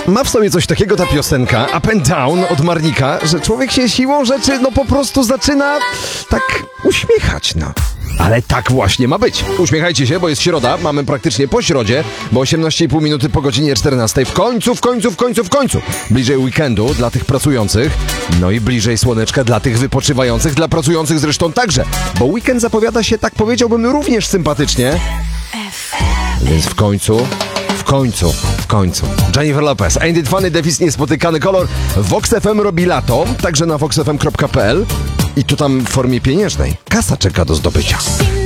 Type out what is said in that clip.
Ma w sobie coś takiego ta piosenka Up and Down od Marnika, że człowiek się siłą rzeczy po prostu zaczyna tak uśmiechać, Ale tak właśnie ma być. Uśmiechajcie się, bo jest środa, mamy praktycznie po środzie, bo 18,5 minuty po godzinie 14. W końcu. Bliżej weekendu dla tych pracujących, i bliżej słoneczka dla tych wypoczywających, dla pracujących zresztą także, bo weekend zapowiada się, tak powiedziałbym, również sympatycznie. Więc w końcu. Jennifer Lopez, Ain't It Funny, deficyt niespotykany kolor. Vox FM robi lato, także na voxfm.pl i to tam w formie pieniężnej. Kasa czeka do zdobycia.